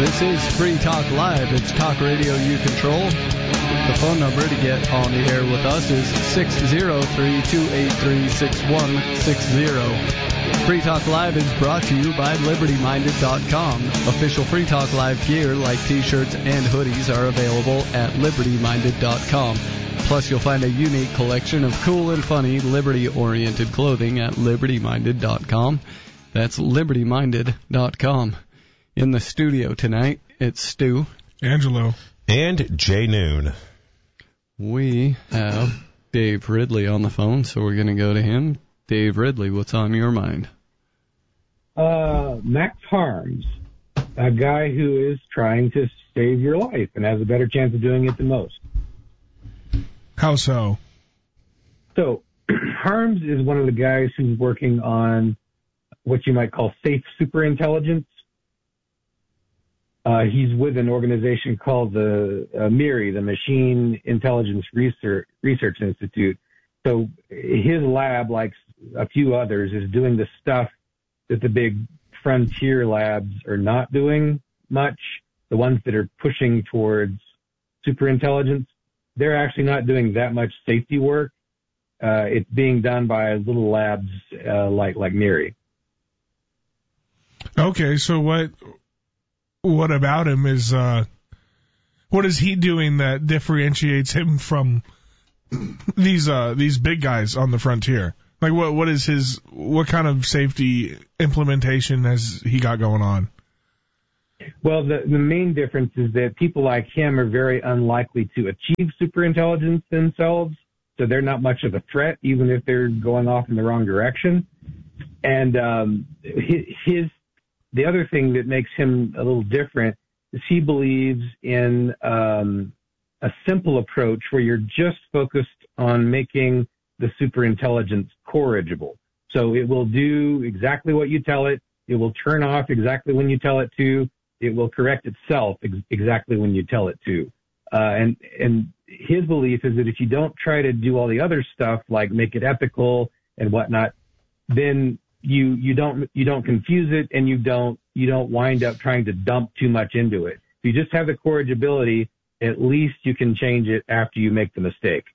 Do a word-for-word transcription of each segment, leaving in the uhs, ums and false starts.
This is Free Talk Live. It's talk radio you control. The phone number to get on the air with us is six zero three, two eight three, six one six zero. Free Talk Live is brought to you by Liberty Minded dot com. Official Free Talk Live gear like t-shirts and hoodies are available at Liberty Minded dot com. Plus, you'll find a unique collection of cool and funny Liberty-oriented clothing at Liberty Minded dot com. That's Liberty Minded dot com. In the studio tonight, it's Stu, Angelo, and Jay Noon. We have Dave Ridley on the phone, so we're going to go to him. Dave Ridley, what's on your mind? Uh, Max Harms, a guy who is trying to save your life and has a better chance of doing it than most. How so? So, Harms is one of the guys who's working on what you might call safe superintelligence. Uh, he's with an organization called the uh, MIRI, the Machine Intelligence Research, Research Institute. So his lab, like a few others, is doing the stuff that the big frontier labs are not doing much. The ones that are pushing towards superintelligence, they're actually not doing that much safety work. Uh, it's being done by little labs uh, like like MIRI. Okay, so what what about him is uh, what is he doing that differentiates him from these uh, these big guys on the frontier? Like what what is his what kind of safety implementation has he got going on? Well, the the main difference is that people like him are very unlikely to achieve superintelligence themselves, so they're not much of a threat, even if they're going off in the wrong direction. And um, his the other thing that makes him a little different is he believes in um, a simple approach where you're just focused on making the superintelligence corrigible. So it will do exactly what you tell it. It will turn off exactly when you tell it to. It will correct itself ex- exactly when you tell it to. Uh, and and his belief is that if you don't try to do all the other stuff, like make it ethical and whatnot, then you you don't you don't confuse it, and you don't you don't wind up trying to dump too much into it. If you just have the corrigibility, at least you can change it after you make the mistake.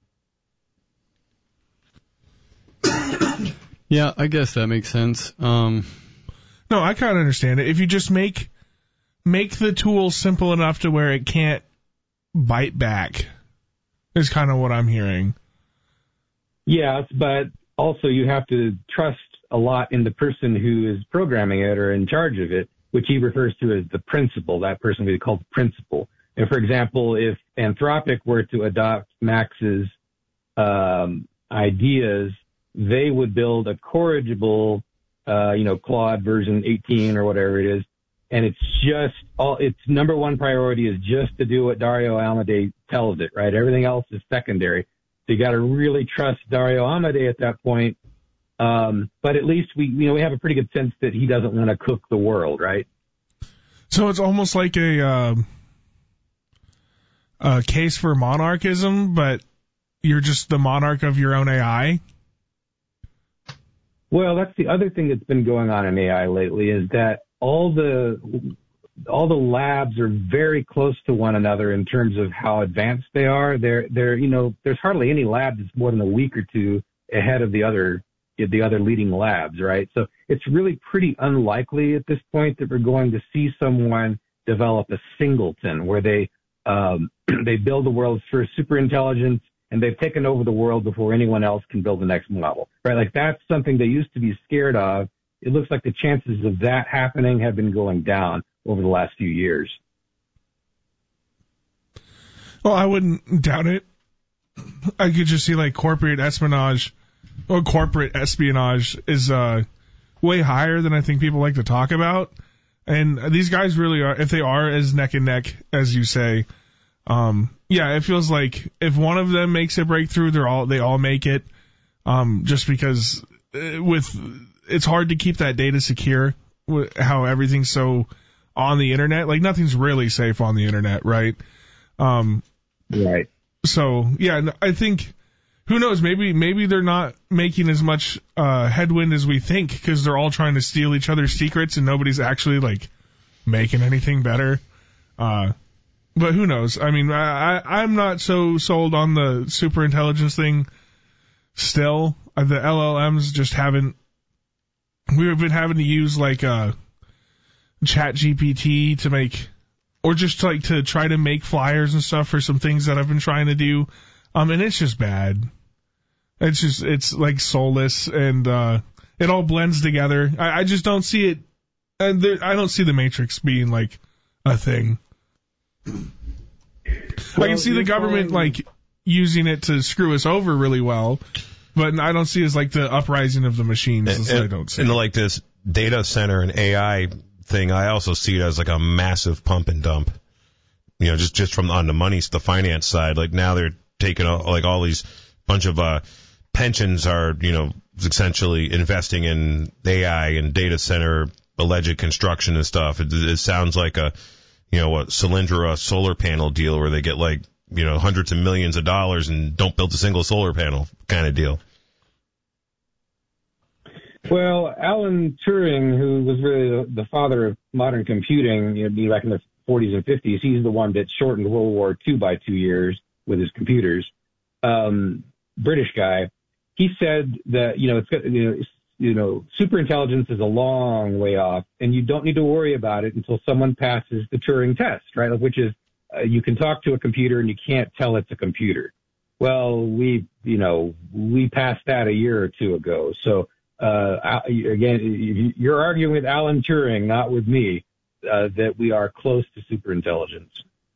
Yeah, I guess that makes sense. Um, no, I kind of understand it. If you just make make the tool simple enough to where it can't bite back, is kind of what I'm hearing. Yes, but also you have to trust a lot in the person who is programming it or in charge of it, which he refers to as the principal. That person would be called the principal. And for example, if Anthropic were to adopt Max's um, ideas, they would build a corrigible, uh, you know, Claude version eighteen or whatever it is. And it's just all, its number one priority is just to do what Dario Amodei tells it, right? Everything else is secondary. So you got to really trust Dario Amodei at that point. Um, but at least we, you know, we have a pretty good sense that he doesn't want to cook the world, right? So it's almost like a, uh, a case for monarchism, but you're just the monarch of your own A I? Well, that's the other thing that's been going on in A I lately is that all the all the labs are very close to one another in terms of how advanced they are. They're they're you know there's hardly any lab that's more than a week or two ahead of the other the other leading labs, right? So it's really pretty unlikely at this point that we're going to see someone develop a singleton where they um, they build the world's first superintelligence and they've taken over the world before anyone else can build the next model, right? Like that's something they used to be scared of. It looks like the chances of that happening have been going down over the last few years. Well, I wouldn't doubt it. I could just see like corporate espionage or corporate espionage is uh, way higher than I think people like to talk about. And these guys really are, if they are as neck and neck as you say, um, yeah, it feels like if one of them makes a breakthrough, they're all, they all make it. Um, just because with, it's hard to keep that data secure, how everything's so on the internet. Like nothing's really safe on the internet, right? Um, right. So yeah, I think, who knows, maybe, maybe they're not making as much, uh, headwind as we think because they're all trying to steal each other's secrets and nobody's actually like making anything better. Uh, but who knows? I mean, I, I, I'm not so sold on the superintelligence thing still. Uh, the L L Ms just haven't, we've been having to use like uh, Chat G P T to make, or just like to try to make flyers and stuff for some things that I've been trying to do. Um, and it's just bad. It's just, it's like soulless and, uh, it all blends together. I, I just don't see it. And there, I don't see the Matrix being like a thing. Well, I can see the government calling... like using it to screw us over really well, but I don't see it as like the uprising of the machines. And, and, I don't see. And like this data center and A I thing, I also see it as like a massive pump and dump. You know, just just from on the money, the finance side. Like now they're taking all, like all these bunch of uh, pensions are, you know, essentially investing in A I and data center alleged construction and stuff. It, it sounds like a, you know, a Solyndra solar panel deal where they get like, you know, hundreds of millions of dollars and don't build a single solar panel kind of deal. Well, Alan Turing, who was really the, the father of modern computing, you know, back in the forties and fifties, he's the one that shortened World War Two by two years with his computers. Um, British guy. He said that, you know, it's got, you know, you know, superintelligence is a long way off, and you don't need to worry about it until someone passes the Turing test, right? Which is uh, you can talk to a computer and you can't tell it's a computer. Well, we, you know, we passed that a year or two ago. So, uh, again, you're arguing with Alan Turing, not with me, uh, that we are close to superintelligence.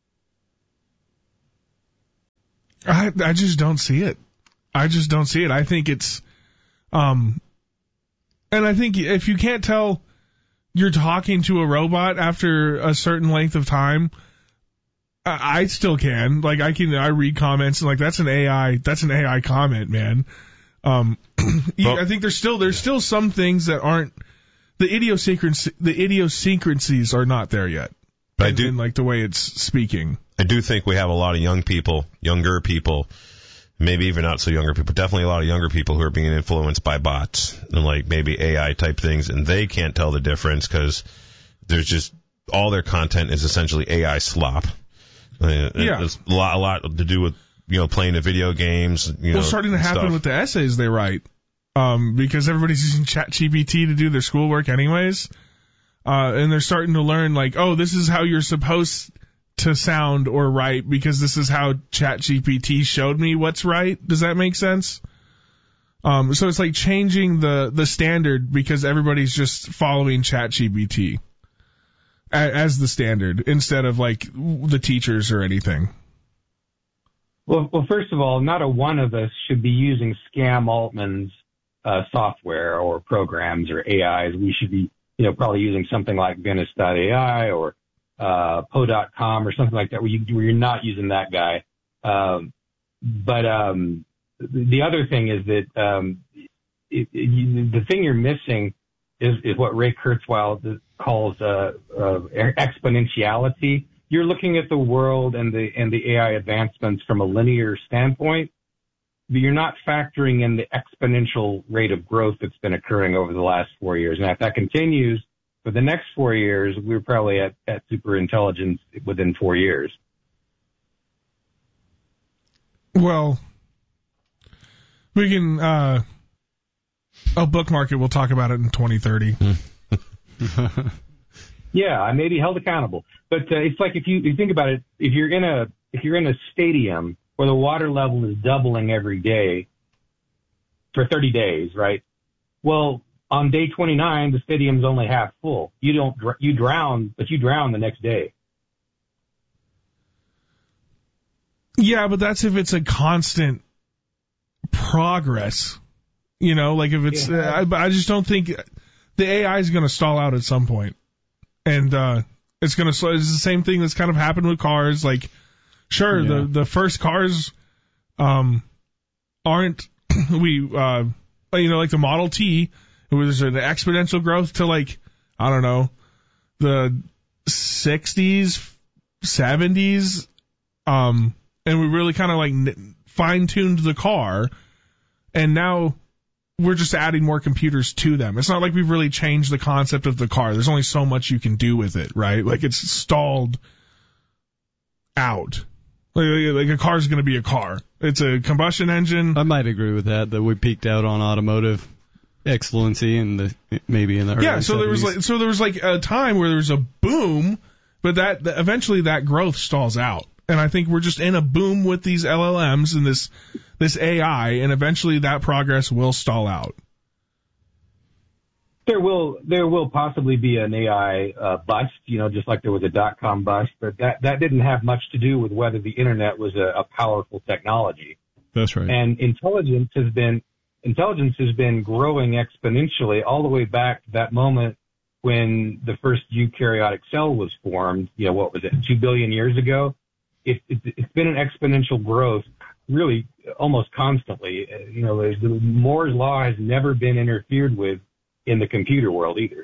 I, I just don't see it. I just don't see it. I think it's, um, and I think if you can't tell you're talking to a robot after a certain length of time, I, I still can. Like I can, I read comments and like that's an A I, that's an A I comment, man. Um, well, I think there's still there's still some things that aren't the idiosyncrasy. The idiosyncrasies are not there yet. But in, I do in like the way it's speaking. I do think we have a lot of young people, younger people. Maybe even not so younger people, definitely a lot of younger people who are being influenced by bots and like maybe A I type things, and they can't tell the difference because there's just all their content is essentially A I slop. Uh, yeah, it's a lot, a lot to do with you know playing the video games. You well, know, starting to happen stuff. with the essays they write, um, because everybody's using Chat G P T to do their schoolwork anyways, uh, and they're starting to learn like, oh, this is how you're supposed to sound or write because this is how Chat G P T showed me what's right. Does that make sense? Um, so it's like changing the, the standard because everybody's just following Chat G P T as, as the standard instead of like the teachers or anything. Well, well, first of all, not a one of us should be using Scam Altman's uh, software or programs or A Is. We should be, you know, probably using something like Venice dot A I or uh, Poe dot com or something like that, where, you, where you're not using that guy. Um, but um, the other thing is that um, it, it, you, the thing you're missing is, is what Ray Kurzweil calls uh, uh, exponentiality. You're looking at the world and the and the A I advancements from a linear standpoint, but you're not factoring in the exponential rate of growth that's been occurring over the last four years. Now, if that continues, for the next four years, we're probably at, at superintelligence within four years. Well, we can, uh, I'll bookmark it. We'll talk about it in twenty thirty. Yeah, I may be held accountable. But uh, it's like if you, you think about it, if you're in a if you're in a stadium where the water level is doubling every day for thirty days, right? Well, on day twenty-nine, the stadium's only half full. You don't, you drown, but you drown the next day. Yeah, but that's if it's a constant progress. You know, like if it's, yeah. uh, I, I just don't think the A I is going to stall out at some point. And, uh, it's going to slow. It's the same thing that's kind of happened with cars. Like, sure, yeah. the, the first cars, um, aren't, we, uh, you know, like the Model T, it was an exponential growth to like, I don't know, the sixties, seventies, um, and we really kind of like fine tuned the car. And now we're just adding more computers to them. It's not like we've really changed the concept of the car. There's only so much you can do with it, right? Like it's stalled out. Like, like a car's going to be a car. It's a combustion engine. I might agree with that, that we peaked out on automotive excellency in the maybe in the early yeah. So seventies. there was like so there was like a time where there was a boom, but that, that eventually that growth stalls out. And I think we're just in a boom with these L L Ms and this this A I, and eventually that progress will stall out. There will there will possibly be an A I uh, bust, you know, just like there was a dot-com bust, but that, that didn't have much to do with whether the internet was a, a powerful technology. That's right. And intelligence has been intelligence has been growing exponentially all the way back to that moment when the first eukaryotic cell was formed. You know, what was it, two billion years ago? It, it, it's been an exponential growth, really almost constantly. You know, there's, the Moore's law has never been interfered with in the computer world either.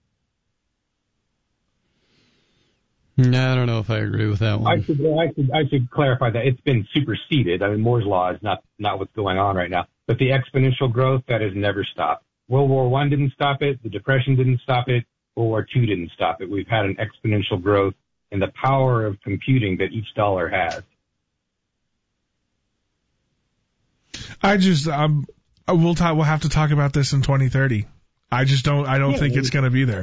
No, I don't know if I agree with that one. I should, I should, I should clarify that it's been superseded. I mean, Moore's law is not, not what's going on right now, but the exponential growth, that has never stopped. World War One didn't stop it. The Depression didn't stop it. World War Two didn't stop it. We've had an exponential growth in the power of computing that each dollar has. I just, um, we'll talk, we'll have to talk about this in twenty thirty. I just don't, I don't yeah, think it's going to be there.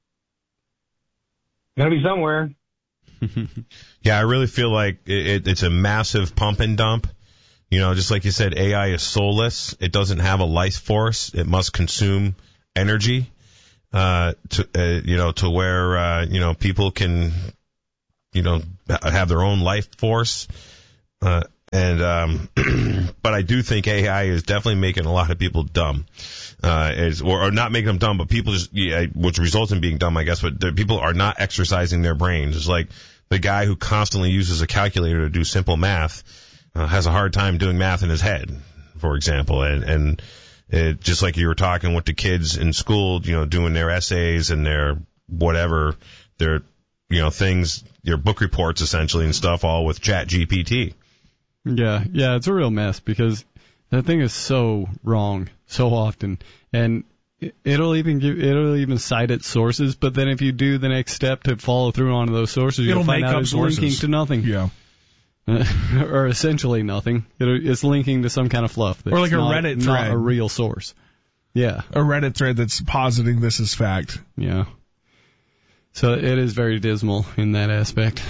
Going to be somewhere. Yeah, I really feel like it, it, it's a massive pump and dump. You know, just like you said, A I is soulless. It doesn't have a life force. It must consume energy, uh, to, uh, you know, to where, uh, you know, people can, you know, have their own life force. Uh, and, um, but I do think A I is definitely making a lot of people dumb. Uh, is, or, or not making them dumb, but people just, yeah, which results in being dumb, I guess, but the, people are not exercising their brains. It's like the guy who constantly uses a calculator to do simple math, uh, has a hard time doing math in his head, for example. And, and it, just like you were talking with the kids in school, you know, doing their essays and their whatever, their, you know, things, your book reports essentially and stuff, all with Chat G P T. Yeah, yeah, it's a real mess because that thing is so wrong so often, and it'll even give, it'll even cite its sources. But then if you do the next step to follow through onto those sources, It'll you'll find make out up it's sources. linking to nothing. Yeah. Or essentially nothing. It, it's linking to some kind of fluff. That's Or like a not, Reddit not thread. a real source. Yeah. A Reddit thread that's positing this as fact. Yeah. So it is very dismal in that aspect.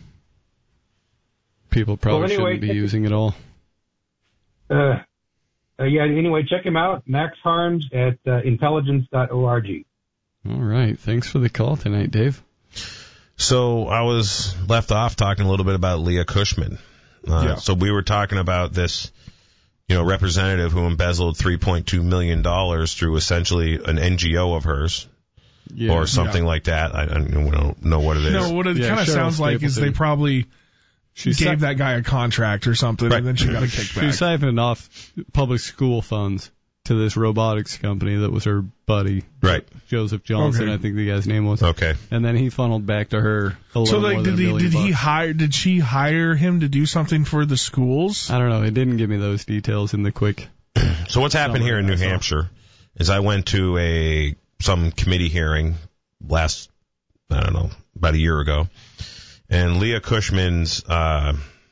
People probably Well, anyway, shouldn't be using it all. Uh, uh, yeah, anyway, check him out, Max Harms at uh, intelligence dot org. All right. Thanks for the call tonight, Dave. So I was left off talking a little bit about Leah Cushman. Uh, Yeah. So we were talking about this, you know, representative who embezzled three point two million dollars through essentially an N G O of hers, Yeah. or something Yeah. like that. I, I don't know what it is. No, what it Yeah, kind of Cheryl sounds like is Stapleton. they probably She gave si- that guy a contract or something, Right. and then she got a She kickback. siphoned off public school funds to this robotics company that was her buddy, Right. Joseph Johnson, Okay. I think the guy's name was. Okay. And then he funneled back to her a little So, more like, than did a he million did he bucks. hire? Did she hire him to do something for the schools? I don't know. It didn't give me those details in the quick. So what's happened here in New Somewhere I saw. Hampshire is I went to a some committee hearing last, I don't know, about a year ago, and Leah Cushman's uh,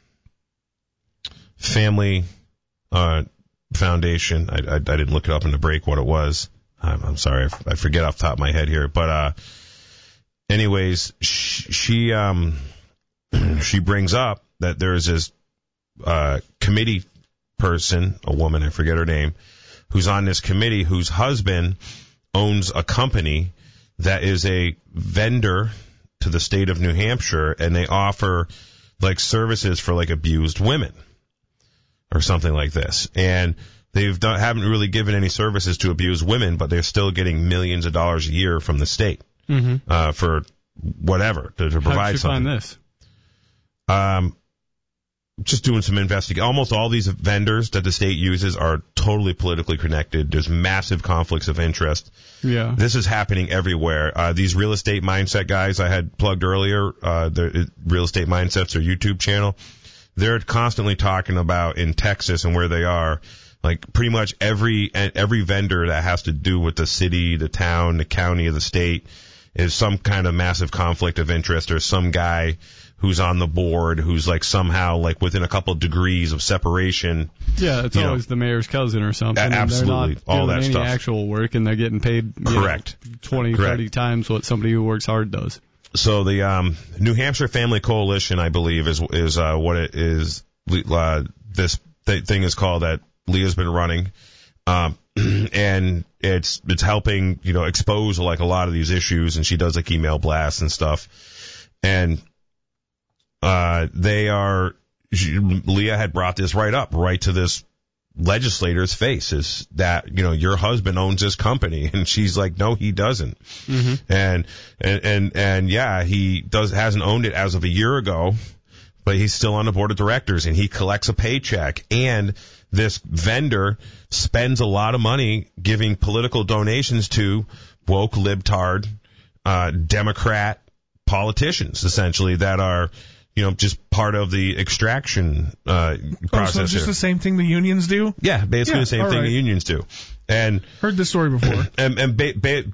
family uh, foundation. I, I, I didn't look it up in the break what it was. I'm, I'm sorry, I, f- I forget off the top of my head here. But uh, anyways, she, she um she brings up that there's this uh, committee person, a woman, I forget her name, who's on this committee whose husband owns a company that is a vendor to the state of New Hampshire, and they offer like services for like abused women or something like this. And they've done, haven't really given any services to abused women, but they're still getting millions of dollars a year from the state Mm-hmm. uh, for whatever to, to provide How did you something. find this? Um, just doing some investigation. Almost all these vendors that the state uses are totally politically connected. There's massive conflicts of interest. Yeah. This is happening everywhere. Uh, these real estate mindset guys I had plugged earlier, uh, the Real Estate Mindsets, their YouTube channel, they're constantly talking about in Texas and where they are, Like pretty much every every vendor that has to do with the city, the town, the county, or the state is some kind of massive conflict of interest, or some guy who's on the board who's like somehow like within a couple of degrees of separation. Yeah, it's always know. the mayor's cousin or something. Uh, absolutely, and they're not all doing that any stuff. Actual work, and they're getting paid correct you know, twenty, correct. thirty times what somebody who works hard does. So the um, New Hampshire Family Coalition, I believe, is is uh, what it is. Uh, this th- thing is called that Leah's been running, um, and it's it's helping you know expose like a lot of these issues, and she does like email blasts and stuff, and uh, they are she, Leah had brought this right up right to this legislator's face, is that you know your husband owns this company, and she's like, no, he doesn't, mm-hmm. and and and and yeah, he does hasn't owned it as of a year ago. But he's still on the board of directors, and he collects a paycheck. And this vendor spends a lot of money giving political donations to woke, libtard, uh, Democrat politicians, essentially, that are, you know, just part of the extraction uh, process. Oh, so it's just here. the same thing the unions do? Yeah, basically yeah, the same thing right. the unions do. And heard this story before. And, and ba- ba-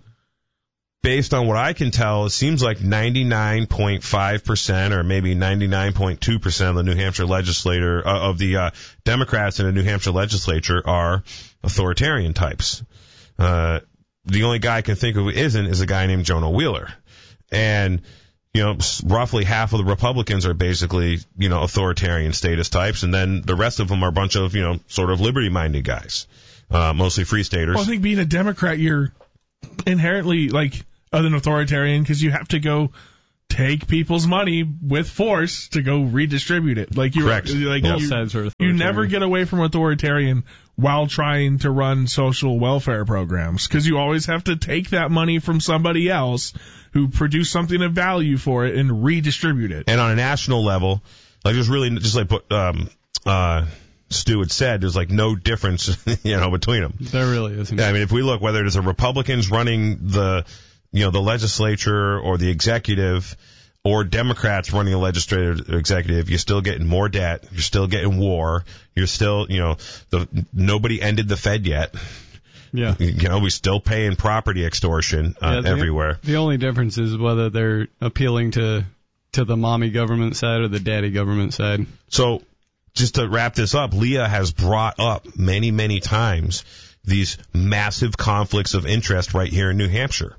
based on what I can tell, it seems like ninety-nine point five percent or maybe ninety-nine point two percent of the New Hampshire legislator, uh, of the uh, Democrats in the New Hampshire legislature are authoritarian types. Uh, the only guy I can think of who isn't is a guy named Jonah Wheeler. And, you know, roughly half of the Republicans are basically, you know, authoritarian status types, and then the rest of them are a bunch of, you know, sort of liberty-minded guys, uh, mostly free staters. Well, I think being a Democrat, you're inherently, like, other than authoritarian, because you have to go take people's money with force to go redistribute it. Like you, Correct. like Both you, sides are you never get away from authoritarian while trying to run social welfare programs, because you always have to take that money from somebody else who produced something of value for it and redistribute it. And on a national level, like there's really just like what um, uh, Stu had said, there's like no difference, you know, between them. There really isn't. I mean, if we look, whether it is a Republicans running the you know, the legislature or the executive, or Democrats running the legislative or executive, you're still getting more debt. You're still getting war. You're still, you know, the nobody ended the Fed yet. Yeah. You know, we're still paying property extortion uh, yeah, the, everywhere. The only difference is whether they're appealing to to the mommy government side or the daddy government side. So, just to wrap this up, Leah has brought up many, many times these massive conflicts of interest right here in New Hampshire.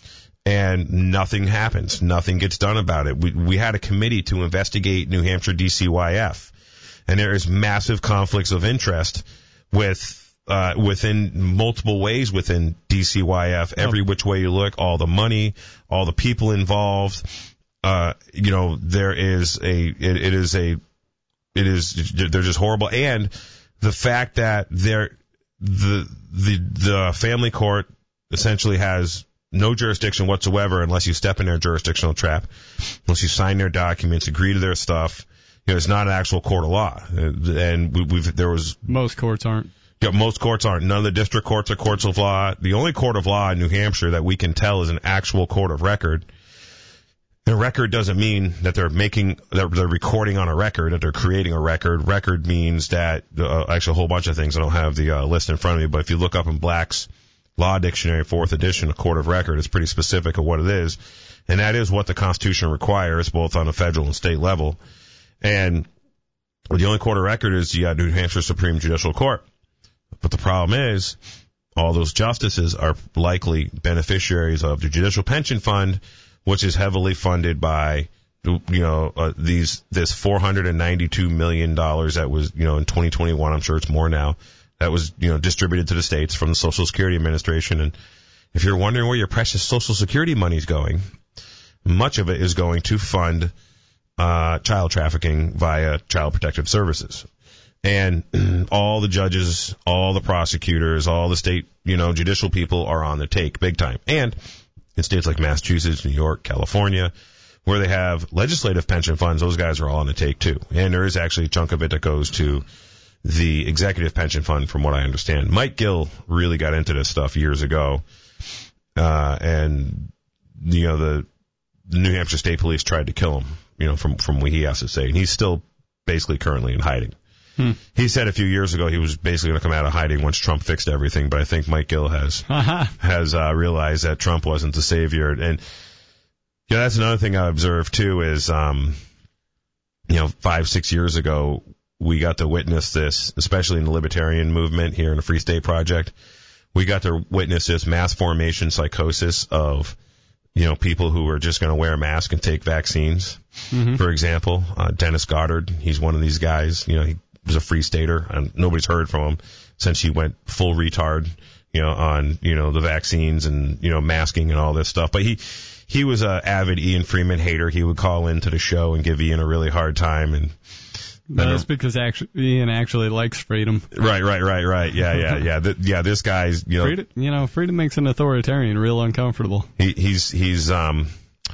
And nothing happens. Nothing gets done about it. We, we had a committee to investigate New Hampshire D C Y F, and there is massive conflicts of interest with uh, within multiple ways within D C Y F. Every which way you look, all the money, all the people involved. Uh, you know, there is a it, it is a it is they're just horrible, and the fact that they're the the the family court essentially has no jurisdiction whatsoever unless you step in their jurisdictional trap, unless you sign their documents, agree to their stuff. You know, it's not an actual court of law. And we, we've, there was... Most courts aren't. Yeah, most courts aren't. None of the district courts are courts of law. The only court of law in New Hampshire that we can tell is an actual court of record. And record doesn't mean that they're making, that they're recording on a record, that they're creating a record. Record means that, uh, actually a whole bunch of things. I don't have the uh, list in front of me, but if you look up in Black's Law Dictionary, fourth edition, a court of record, is pretty specific of what it is. And that is what the Constitution requires, both on the federal and state level. And the only court of record is the uh, New Hampshire Supreme Judicial Court. But the problem is, all those justices are likely beneficiaries of the Judicial Pension Fund, which is heavily funded by, you know, uh, these this four hundred ninety-two million dollars that was, you know, in twenty twenty-one, I'm sure it's more now, that was, you know, distributed to the states from the Social Security Administration. And if you're wondering where your precious Social Security money is going, much of it is going to fund uh, child trafficking via Child Protective Services. And all the judges, all the prosecutors, all the state, you know, judicial people are on the take big time. And in states like Massachusetts, New York, California, where they have legislative pension funds, those guys are all on the take too. And there is actually a chunk of it that goes to the executive pension fund, from what I understand. Mike Gill really got into this stuff years ago. Uh, and, you know, the, the New Hampshire State Police tried to kill him, you know, from, from what he has to say. And he's still basically currently in hiding. Hmm. He said a few years ago he was basically going to come out of hiding once Trump fixed everything, but I think Mike Gill has uh-huh. has uh, realized that Trump wasn't the savior. And yeah, that's another thing I observed too is, um, you know, five, six years ago we got to witness this, especially in the libertarian movement here in the Free State Project. We got to witness this mass formation psychosis of, you know, people who are just going to wear a mask and take vaccines. Mm-hmm. For example, uh, Dennis Goddard, he's one of these guys. You know, he was a Free Stater, and nobody's heard from him since he went full retard, you know, on, you know, the vaccines and, you know, masking and all this stuff. But he he was a avid Ian Freeman hater. He would call into the show and give Ian a really hard time, and that's because actually, Ian actually likes freedom. Right, right, right, right. Yeah, yeah, yeah. The, yeah, this guy's, you know, freedom, you know, freedom makes an authoritarian real uncomfortable. He, he's he's um,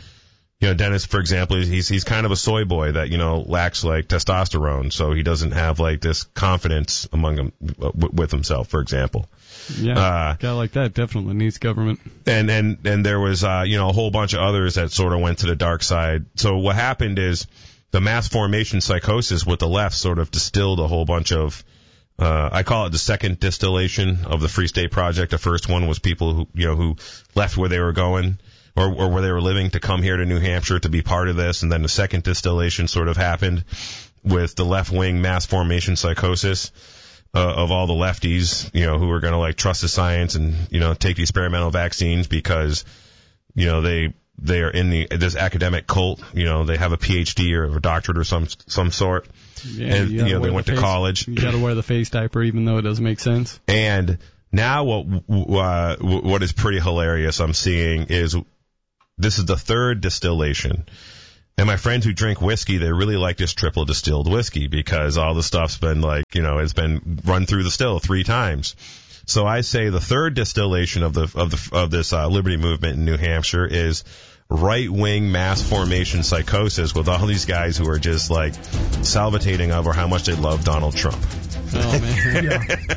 you know, Dennis, for example, he's he's kind of a soy boy that, you know, lacks like testosterone, so he doesn't have like this confidence among him with himself, for example. Yeah, uh, a guy like that definitely needs government. And and and there was uh, you know, a whole bunch of others that sort of went to the dark side. So what happened is, the mass formation psychosis with the left sort of distilled a whole bunch of, uh, I call it the second distillation of the Free State Project. The first one was people who, you know, who left where they were going or, or where they were living to come here to New Hampshire to be part of this. And then the second distillation sort of happened with the left-wing mass formation psychosis, uh, of all the lefties, you know, who were going to like trust the science and, you know, take the experimental vaccines because, you know, they, They are in the this academic cult. You know, they have a P H D or a doctorate or some some sort, yeah, and you, you know they went the to face, college. You got to wear the face diaper, even though it doesn't make sense. And now, what uh, what is pretty hilarious I'm seeing is this is the third distillation. And my friends who drink whiskey, they really like this triple distilled whiskey because all the stuff's been like, you know, it's been run through the still three times. So I say the third distillation of the of the of this uh, liberty movement in New Hampshire is right-wing mass formation psychosis with all these guys who are just like salivating over how much they love Donald Trump. Oh man, yeah,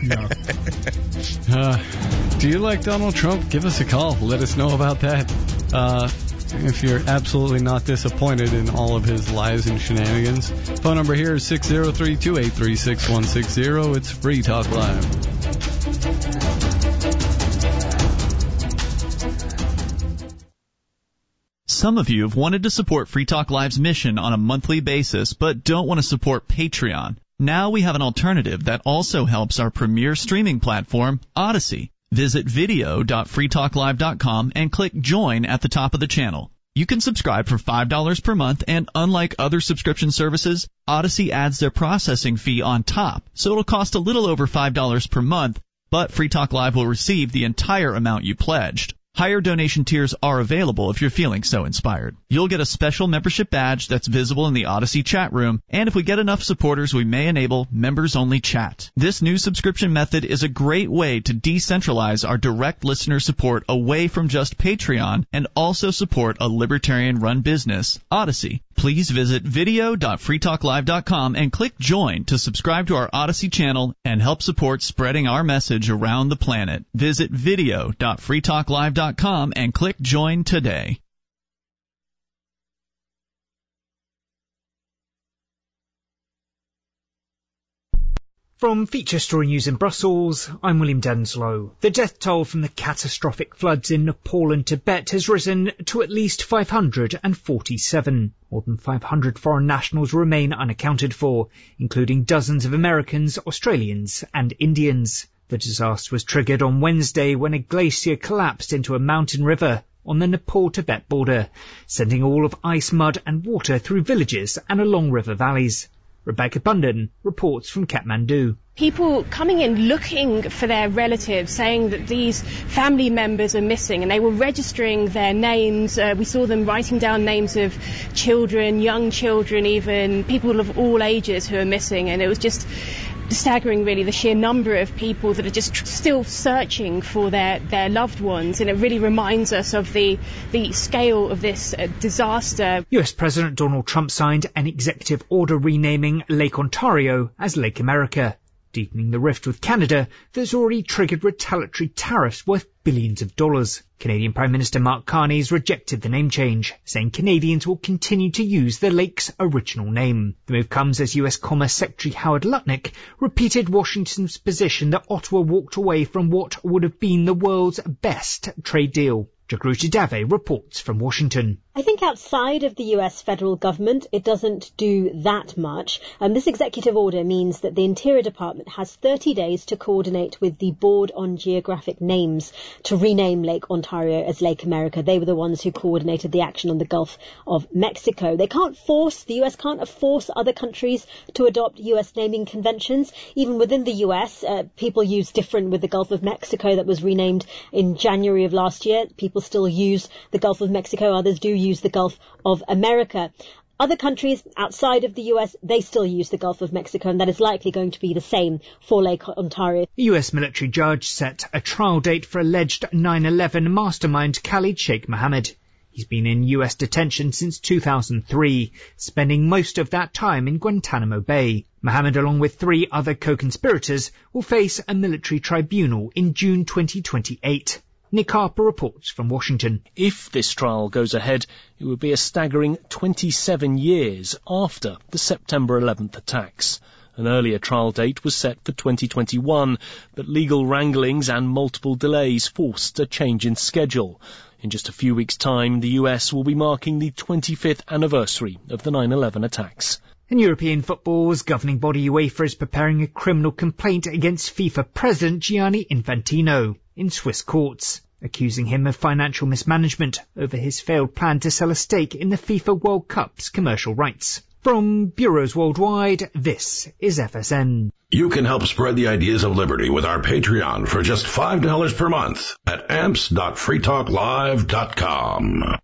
yeah. Uh, do you like Donald Trump? Give us a call. Let us know about that. Uh, if you're absolutely not disappointed in all of his lies and shenanigans. Phone number here is six zero three, two eight three, six one six zero. It's Free Talk Live. Some of you have wanted to support Free Talk Live's mission on a monthly basis, but don't want to support Patreon. Now we have an alternative that also helps our premier streaming platform, Odyssey. Visit video dot free talk live dot com and click Join at the top of the channel. You can subscribe for five dollars per month, and unlike other subscription services, Odyssey adds their processing fee on top, so it'll cost a little over five dollars per month, but Free Talk Live will receive the entire amount you pledged. Higher donation tiers are available if you're feeling so inspired. You'll get a special membership badge that's visible in the Odyssey chat room, and if we get enough supporters, we may enable members-only chat. This new subscription method is a great way to decentralize our direct listener support away from just Patreon and also support a libertarian-run business, Odyssey. Please visit video dot free talk live dot com and click Join to subscribe to our Odyssey channel and help support spreading our message around the planet. Visit video dot free talk live dot com and click Join today. From Feature Story News in Brussels, I'm William Denslow. The death toll from the catastrophic floods in Nepal and Tibet has risen to at least five hundred forty-seven. More than five hundred foreign nationals remain unaccounted for, including dozens of Americans, Australians and Indians. The disaster was triggered on Wednesday when a glacier collapsed into a mountain river on the Nepal-Tibet border, sending all of ice, mud and water through villages and along river valleys. Rebecca Bunden reports from Kathmandu. People coming in looking for their relatives, saying that these family members are missing, and they were registering their names. Uh, we saw them writing down names of children, young children, even people of all ages who are missing, and it was just staggering, really, the sheer number of people that are just tr- still searching for their, their loved ones, and it really reminds us of the, the scale of this uh, disaster. U S President Donald Trump signed an executive order renaming Lake Ontario as Lake America. deepening the rift with Canada that's already triggered retaliatory tariffs worth billions of dollars. Canadian Prime Minister Mark Carney has rejected the name change, saying Canadians will continue to use the lake's original name. The move comes as U S Commerce Secretary Howard Lutnick repeated Washington's position that Ottawa walked away from what would have been the world's best trade deal. Jagruti Dave reports from Washington. I think outside of the U S federal government, it doesn't do that much. Um, this executive order means that the Interior Department has thirty days to coordinate with the Board on Geographic Names to rename Lake Ontario as Lake America. They were the ones who coordinated the action on the Gulf of Mexico. They can't force, the U S can't force other countries to adopt U S naming conventions. Even within the U S, uh, people use different with the Gulf of Mexico that was renamed in January of last year. People still use the Gulf of Mexico. Others do use the Gulf of America. Other countries outside of the U S, they still use the Gulf of Mexico, and that is likely going to be the same for Lake Ontario. A U S military judge set a trial date for alleged nine eleven mastermind Khalid Sheikh Mohammed. He's been in U S detention since two thousand three, spending most of that time in Guantanamo Bay. Mohammed, along with three other co-conspirators, will face a military tribunal in June twenty twenty-eight. Nick Harper reports from Washington. If this trial goes ahead, it would be a staggering twenty-seven years after the September eleventh attacks. An earlier trial date was set for twenty twenty-one, but legal wranglings and multiple delays forced a change in schedule. In just a few weeks' time, the U S will be marking the twenty-fifth anniversary of the nine eleven attacks. In European football's governing body UEFA is preparing a criminal complaint against FIFA President Gianni Infantino in Swiss courts, accusing him of financial mismanagement over his failed plan to sell a stake in the FIFA World Cup's commercial rights. From bureaus worldwide, this is F S N. You can help spread the ideas of liberty with our Patreon for just five dollars per month at amps dot free talk live dot com.